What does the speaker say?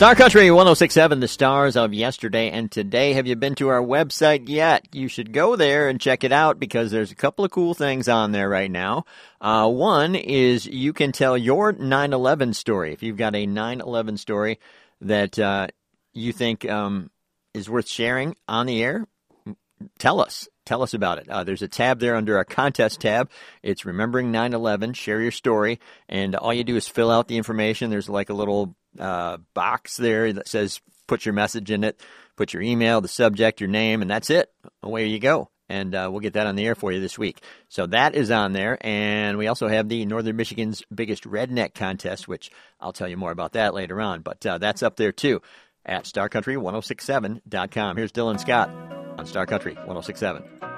Star Country 106.7, the stars of yesterday and today. Have you been to our website yet? You should go there and check it out because there's a couple of cool things on there right now. One is you can tell your 9/11 story. If you've got a 9/11 story that you think is worth sharing on the air, tell us. Tell us about it. There's a tab there under our contest tab. It's Remembering 9/11. Share your story. And all you do is fill out the information. There's like a little box there that says put your message in it, put your email, the subject, your name, and that's it. Away you go. And we'll get that on the air for you this week. So that is on there. And we also have the Northern Michigan's Biggest Redneck Contest, which I'll tell you more about that later on. But that's up there too at StarCountry1067.com. Here's Dylan Scott on Star Country 106.7.